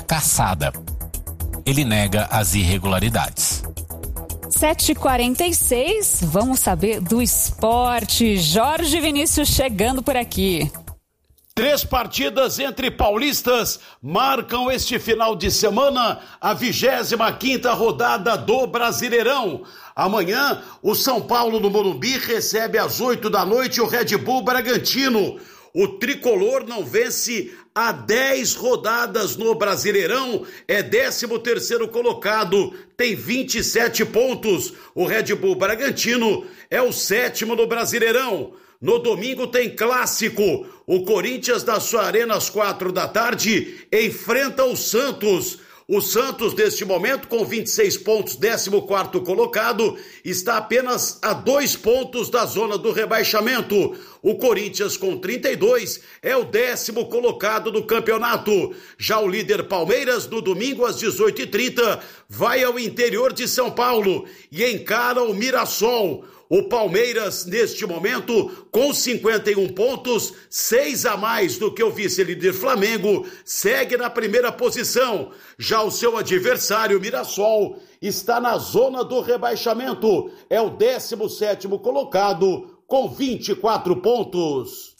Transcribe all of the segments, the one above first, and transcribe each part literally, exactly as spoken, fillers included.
caçada. Ele nega as irregularidades. sete e quarenta e seis, vamos saber do esporte. Jorge Vinícius chegando por aqui. Três partidas entre paulistas marcam este final de semana a vigésima quinta rodada do Brasileirão. Amanhã, o São Paulo no Morumbi recebe às oito da noite o Red Bull Bragantino. O tricolor não vence há dez rodadas no Brasileirão, é décimo terceiro colocado, tem vinte e sete pontos. O Red Bull Bragantino é o sétimo no Brasileirão. No domingo tem clássico. O Corinthians, na sua arena às quatro da tarde, enfrenta o Santos. O Santos, neste momento, com vinte e seis pontos, décimo quarto colocado, está apenas a dois pontos da zona do rebaixamento. O Corinthians, com trinta e dois, é o décimo colocado do campeonato. Já o líder Palmeiras, no domingo, às dezoito e trinta, vai ao interior de São Paulo e encara o Mirassol. O Palmeiras, neste momento, com cinquenta e um pontos, seis a mais do que o vice-líder Flamengo, segue na primeira posição. Já o seu adversário, Mirassol, está na zona do rebaixamento. É o décimo sétimo colocado, com vinte e quatro pontos.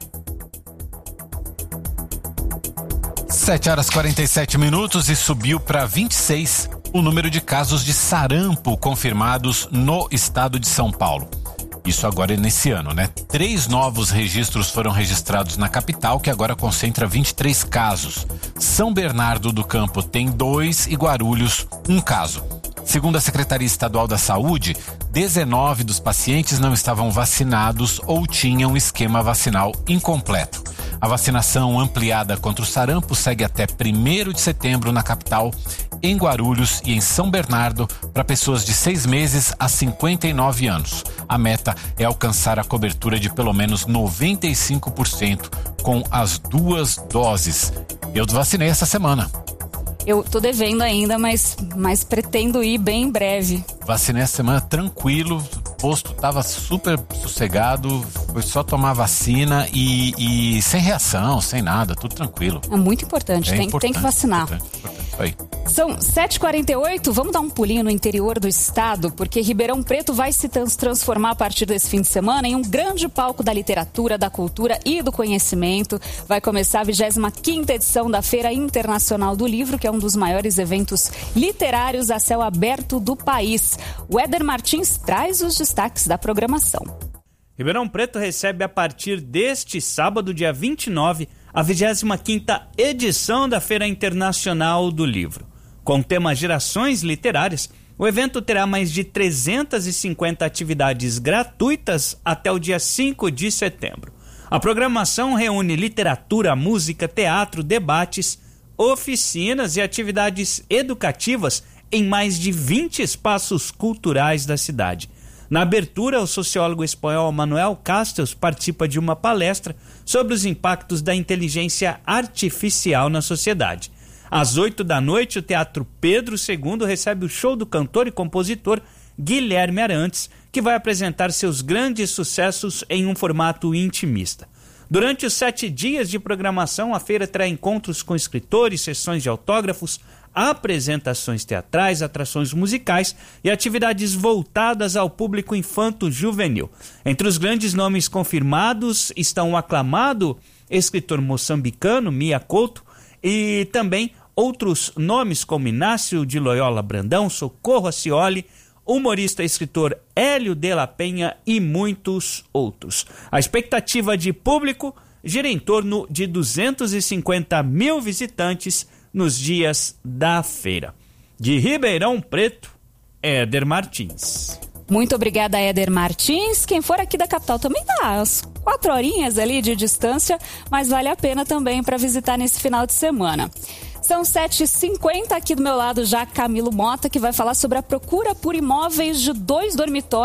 sete horas e quarenta e sete minutos e subiu para vinte e seis o número de casos de sarampo confirmados no estado de São Paulo. Isso agora é nesse ano, né? Três novos registros foram registrados na capital, que agora concentra vinte e três casos. São Bernardo do Campo tem dois e Guarulhos, um caso. Segundo a Secretaria Estadual da Saúde, dezenove dos pacientes não estavam vacinados ou tinham esquema vacinal incompleto. A vacinação ampliada contra o sarampo segue até primeiro de setembro na capital, em Guarulhos e em São Bernardo, para pessoas de seis meses a cinquenta e nove anos. A meta é alcançar a cobertura de pelo menos noventa e cinco por cento com as duas doses. Eu vacinei essa semana. Eu tô devendo ainda, mas, mas pretendo ir bem em breve. Vacinei essa semana tranquilo, o posto tava super sossegado, foi só tomar vacina e, e sem reação, sem nada, tudo tranquilo. É muito importante, é tem, importante, tem que vacinar. Importante, importante, isso aí. São sete e quarenta e oito, vamos dar um pulinho no interior do estado, porque Ribeirão Preto vai se trans- transformar a partir desse fim de semana em um grande palco da literatura, da cultura e do conhecimento. Vai começar a vigésima quinta edição da Feira Internacional do Livro, que é um dos maiores eventos literários a céu aberto do país. O Éder Martins traz os destaques da programação. Ribeirão Preto recebe a partir deste sábado, dia vinte e nove, a vigésima quinta edição da Feira Internacional do Livro. Com o tema Gerações Literárias, o evento terá mais de trezentas e cinquenta atividades gratuitas até o dia cinco de setembro. A programação reúne literatura, música, teatro, debates, oficinas e atividades educativas em mais de vinte espaços culturais da cidade. Na abertura, o sociólogo espanhol Manuel Castells participa de uma palestra sobre os impactos da inteligência artificial na sociedade. Às oito da noite, o Teatro Pedro segundo recebe o show do cantor e compositor Guilherme Arantes, que vai apresentar seus grandes sucessos em um formato intimista. Durante os sete dias de programação, a feira terá encontros com escritores, sessões de autógrafos, apresentações teatrais, atrações musicais e atividades voltadas ao público infanto-juvenil. Entre os grandes nomes confirmados estão o aclamado escritor moçambicano Mia Couto e também outros nomes como Inácio de Loyola Brandão, Socorro Acioli, humorista e escritor Hélio de la Penha e muitos outros. A expectativa de público gira em torno de duzentos e cinquenta mil visitantes nos dias da feira. De Ribeirão Preto, Éder Martins. Muito obrigada, Éder Martins. Quem for aqui da capital também dá as quatro horinhas ali de distância, mas vale a pena também para visitar nesse final de semana. São sete e cinquenta, aqui do meu lado já Camilo Mota, que vai falar sobre a procura por imóveis de dois dormitórios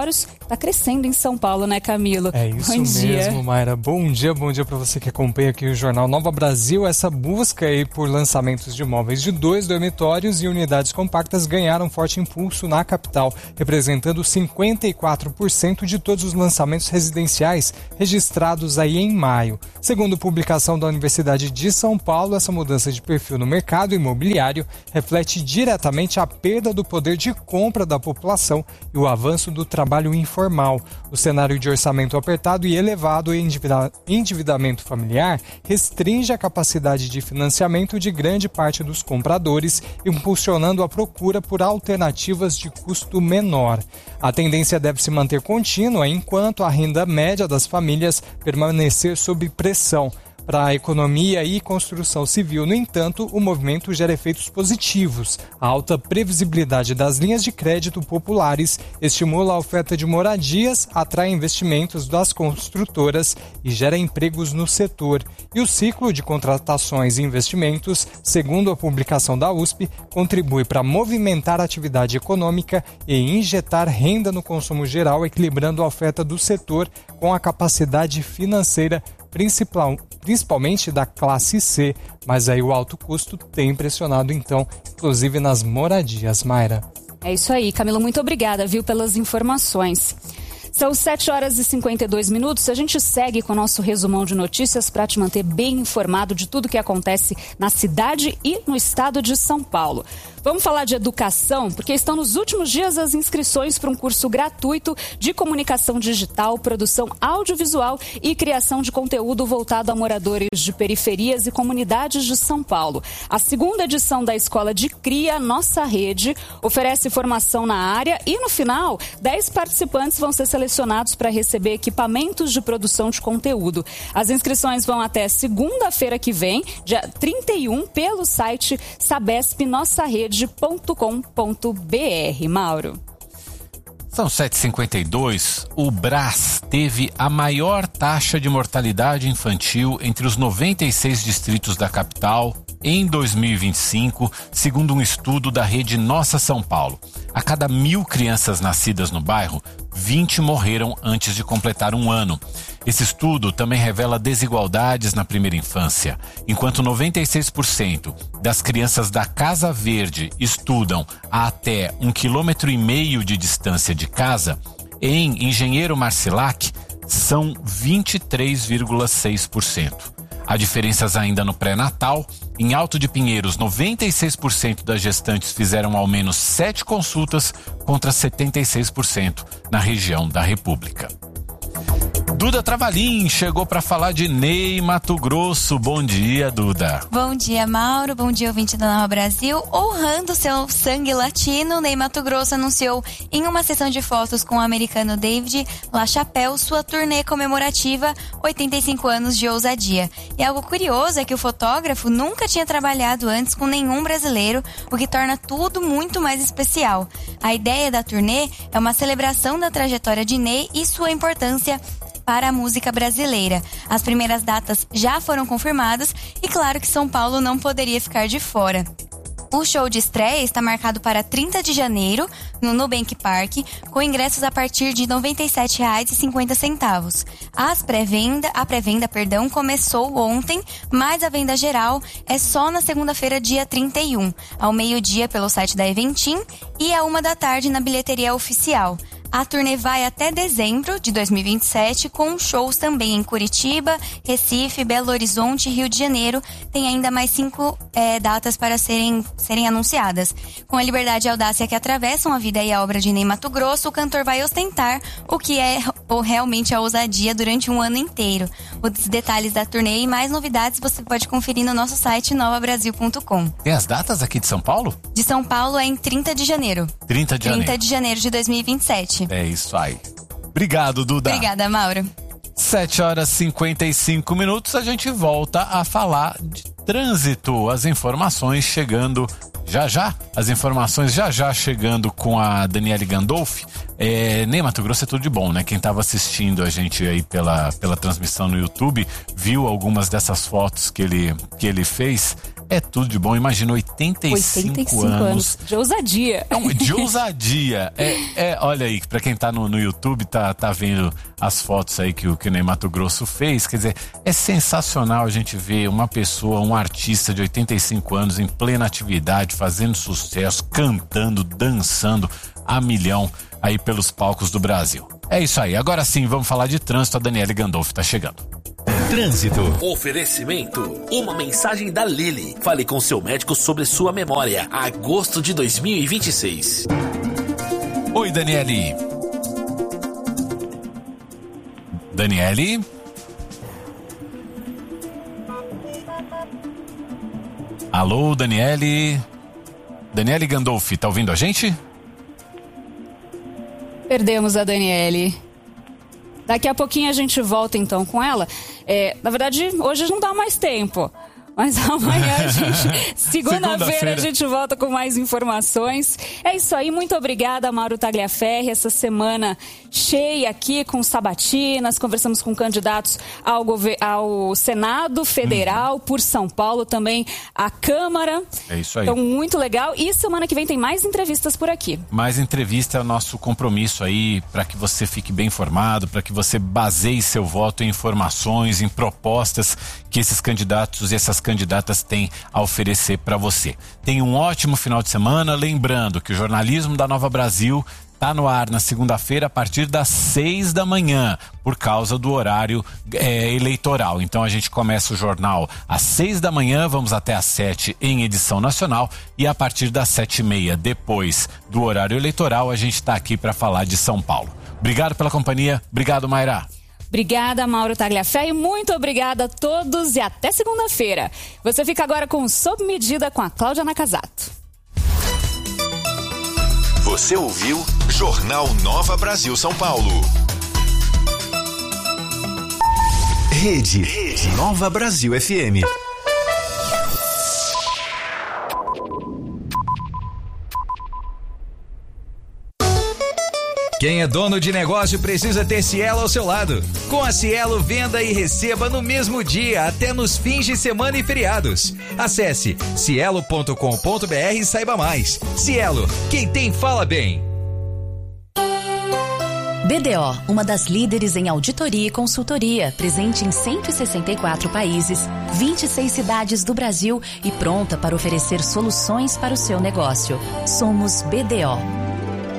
tá crescendo em São Paulo, né, Camilo? É isso bom mesmo, dia. Mayra. Bom dia, bom dia para você que acompanha aqui o Jornal Nova Brasil. Essa busca aí por lançamentos de imóveis de dois dormitórios e unidades compactas ganharam forte impulso na capital, representando cinquenta e quatro por cento de todos os lançamentos residenciais registrados aí em maio. Segundo publicação da Universidade de São Paulo, essa mudança de perfil no mercado imobiliário reflete diretamente a perda do poder de compra da população e o avanço do trabalho informal. O cenário de orçamento apertado e elevado endividamento familiar restringe a capacidade de financiamento de grande parte dos compradores, impulsionando a procura por alternativas de custo menor. A tendência deve se manter contínua enquanto a renda média das famílias permanecer sob pressão. Para a economia e construção civil, no entanto, o movimento gera efeitos positivos. A alta previsibilidade das linhas de crédito populares estimula a oferta de moradias, atrai investimentos das construtoras e gera empregos no setor. E o ciclo de contratações e investimentos, segundo a publicação da U S P, contribui para movimentar a atividade econômica e injetar renda no consumo geral, equilibrando a oferta do setor com a capacidade financeira Principal, principalmente da classe C, mas aí o alto custo tem pressionado então, inclusive nas moradias, Mayra. É isso aí, Camilo, muito obrigada, viu, pelas informações. São sete horas e cinquenta e dois minutos, a gente segue com o nosso resumão de notícias para te manter bem informado de tudo que acontece na cidade e no estado de São Paulo. Vamos falar de educação, porque estão nos últimos dias as inscrições para um curso gratuito de comunicação digital, produção audiovisual e criação de conteúdo voltado a moradores de periferias e comunidades de São Paulo. A segunda edição da Escola de Cria, Nossa Rede, oferece formação na área e, no final, dez participantes vão ser selecionados para receber equipamentos de produção de conteúdo. As inscrições vão até segunda-feira que vem, dia trinta e um, pelo site sabesp nossa rede ponto com ponto br. Mauro. São sete e cinquenta e dois. O Brás teve a maior taxa de mortalidade infantil entre os noventa e seis distritos da capital em dois mil e vinte e cinco, segundo um estudo da rede Nossa São Paulo. A cada mil crianças nascidas no bairro, vinte morreram antes de completar um ano. Esse estudo também revela desigualdades na primeira infância. Enquanto noventa e seis por cento das crianças da Casa Verde estudam a até um quilômetro e meio de distância de casa, em Engenheiro Marcilac são vinte e três vírgula seis por cento. Há diferenças ainda no pré-natal. Em Alto de Pinheiros, noventa e seis por cento das gestantes fizeram ao menos sete consultas contra setenta e seis por cento na região da República. Duda Travalim chegou para falar de Ney, Mato Grosso. Bom dia, Duda. Bom dia, Mauro. Bom dia, ouvinte da Nova Brasil. Honrando seu sangue latino, Ney Mato Grosso anunciou em uma sessão de fotos com o americano David LaChapelle sua turnê comemorativa oitenta e cinco anos de ousadia. E algo curioso é que o fotógrafo nunca tinha trabalhado antes com nenhum brasileiro, o que torna tudo muito mais especial. A ideia da turnê é uma celebração da trajetória de Ney e sua importância para a música brasileira. As primeiras datas já foram confirmadas e claro que São Paulo não poderia ficar de fora. O show de estreia está marcado para trinta de janeiro, no Nubank Park, com ingressos a partir de noventa e sete reais e cinquenta centavos. As pré-venda, a pré-venda, perdão, começou ontem, mas a venda geral é só na segunda-feira, dia trinta e um, ao meio-dia pelo site da Eventim e à uma da tarde na bilheteria oficial. A turnê vai até dezembro de dois mil e vinte e sete, com shows também em Curitiba, Recife, Belo Horizonte e Rio de Janeiro. Tem ainda mais cinco é, datas para serem, serem anunciadas. Com a liberdade e a audácia que atravessam a vida e a obra de Ney Mato Grosso, o cantor vai ostentar o que é ou realmente a ousadia durante um ano inteiro. Os detalhes da turnê e mais novidades você pode conferir no nosso site nova brasil ponto com. Tem as datas aqui de São Paulo? De São Paulo é em trinta de janeiro. trinta de janeiro. trinta de janeiro de dois mil e vinte e sete. É isso aí. Obrigado, Duda. Obrigada, Mauro. sete horas e cinquenta e cinco minutos, a gente volta a falar de trânsito. As informações chegando já já, as informações já já chegando com a Daniele Gandolfi. É, Ney Mato Grosso é tudo de bom, né? Quem estava assistindo a gente aí pela, pela transmissão no YouTube viu algumas dessas fotos que ele, que ele fez. É tudo de bom. Imagina, oitenta e cinco anos. De ousadia. Não, de ousadia. É, é, olha aí, pra quem tá no, no YouTube, tá, tá vendo as fotos aí que o, que o Ney Matogrosso fez. Quer dizer, é sensacional a gente ver uma pessoa, um artista de oitenta e cinco anos em plena atividade, fazendo sucesso, cantando, dançando a milhão aí pelos palcos do Brasil. É isso aí. Agora sim, vamos falar de trânsito. A Daniele Gandolfi tá chegando. Trânsito. Oferecimento. Uma mensagem da Lili. Fale com seu médico sobre sua memória. Agosto de dois mil e vinte e seis. Oi, Daniele. Daniele? Alô, Daniele? Daniele Gandolfi, tá ouvindo a gente? Perdemos a Daniele. Daqui a pouquinho a gente volta então com ela. É, na verdade, hoje não dá mais tempo. Mas amanhã a gente, segunda-feira, a gente volta com mais informações. É isso aí, muito obrigada, Mauro Tagliaferri. Essa semana cheia aqui com sabatinas, conversamos com candidatos ao, gover- ao Senado Federal uhum. por São Paulo, também a Câmara. É isso aí. Então, muito legal. E semana que vem tem mais entrevistas por aqui. Mais entrevista é o nosso compromisso aí, para que você fique bem informado, para que você baseie seu voto em informações, em propostas que esses candidatos e essas candidatas têm a oferecer para você. Tenha um ótimo final de semana, lembrando que o jornalismo da Nova Brasil está no ar na segunda-feira a partir das seis da manhã, por causa do horário é, eleitoral. Então a gente começa o jornal às seis da manhã, vamos até às sete em edição nacional, e a partir das sete e meia, depois do horário eleitoral, a gente está aqui para falar de São Paulo. Obrigado pela companhia, obrigado, Mayra. Obrigada, Mauro Tagliaferri, muito obrigada a todos e até segunda-feira. Você fica agora com Sob Medida com a Cláudia Nakazato. Você ouviu Jornal Nova Brasil São Paulo. Rede, Rede Nova Brasil F M. Quem é dono de negócio precisa ter Cielo ao seu lado. Com a Cielo, venda e receba no mesmo dia, até nos fins de semana e feriados. Acesse cielo ponto com ponto br e saiba mais. Cielo, quem tem fala bem. B D O, uma das líderes em auditoria e consultoria, presente em cento e sessenta e quatro países, vinte e seis cidades do Brasil e pronta para oferecer soluções para o seu negócio. Somos B D O.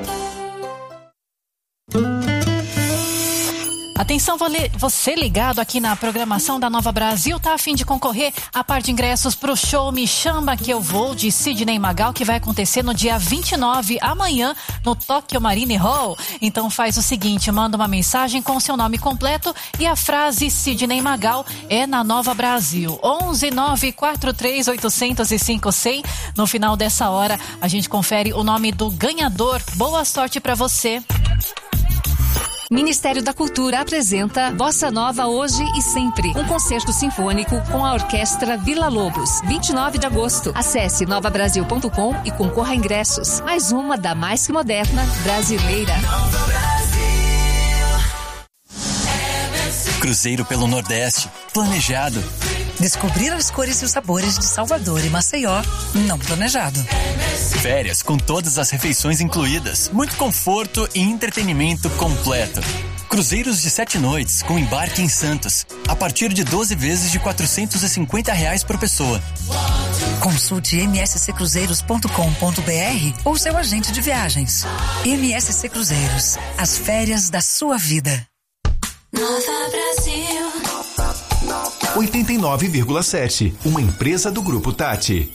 Atenção, você ligado aqui na programação da Nova Brasil, tá a fim de concorrer a par de ingressos pro show Me Chama Que Eu Vou, de Sidney Magal, que vai acontecer no dia vinte e nove, amanhã, no Tokyo Marine Hall. Então faz o seguinte, manda uma mensagem com seu nome completo e a frase Sidney Magal é na Nova Brasil. onze nove quatro três oito zero zero cinco cem. No final dessa hora, a gente confere o nome do ganhador. Boa sorte pra você. Ministério da Cultura apresenta Bossa Nova Hoje e Sempre, um concerto sinfônico com a Orquestra Vila Lobos, vinte e nove de agosto. Acesse nova brasil ponto com e concorra a ingressos. Mais uma da mais que moderna brasileira. Cruzeiro pelo Nordeste, planejado. Descobrir as cores e os sabores de Salvador e Maceió, não planejado. Férias com todas as refeições incluídas, muito conforto e entretenimento completo. Cruzeiros de sete noites com embarque em Santos, a partir de doze vezes de quatrocentos e cinquenta reais por pessoa. Consulte m s c cruzeiros ponto com ponto b r ou seu agente de viagens. M S C Cruzeiros, as férias da sua vida. Nova Brasil. oitenta e nove vírgula sete, uma empresa do Grupo Tati.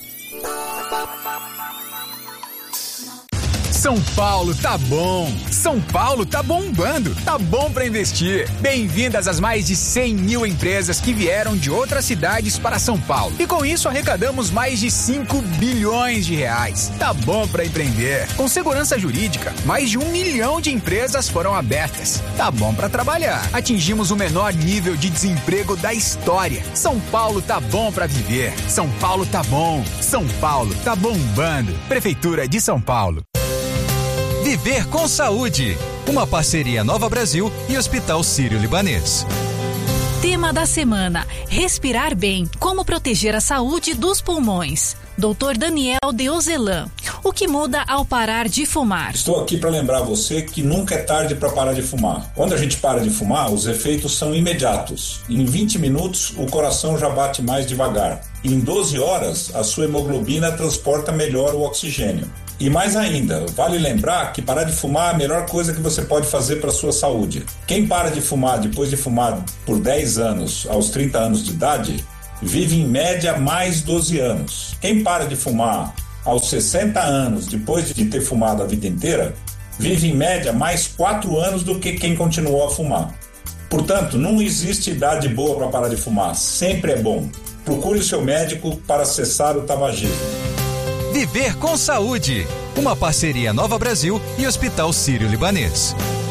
São Paulo tá bom, São Paulo tá bombando, tá bom pra investir. Bem-vindas às mais de cem mil empresas que vieram de outras cidades para São Paulo. E com isso arrecadamos mais de cinco bilhões de reais. Tá bom pra empreender. Com segurança jurídica, mais de um milhão de empresas foram abertas. Tá bom pra trabalhar. Atingimos o menor nível de desemprego da história. São Paulo tá bom pra viver. São Paulo tá bom. São Paulo tá bombando. Prefeitura de São Paulo. Viver com Saúde, uma parceria Nova Brasil e Hospital Sírio-Libanês. Tema da semana: respirar bem, como proteger a saúde dos pulmões. doutor Daniel Deozelan. O que muda ao parar de fumar? Estou aqui para lembrar você que nunca é tarde para parar de fumar. Quando a gente para de fumar, os efeitos são imediatos. Em vinte minutos, o coração já bate mais devagar. Em doze horas, a sua hemoglobina transporta melhor o oxigênio. E mais ainda, vale lembrar que parar de fumar é a melhor coisa que você pode fazer para a sua saúde. Quem para de fumar depois de fumar por dez anos, aos trinta anos de idade, vive em média mais doze anos. Quem para de fumar aos sessenta anos, depois de ter fumado a vida inteira, vive em média mais quatro anos do que quem continuou a fumar. Portanto, não existe idade boa para parar de fumar. Sempre é bom. Procure o seu médico para cessar o tabagismo. Viver com Saúde. Uma parceria Nova Brasil e Hospital Sírio-Libanês.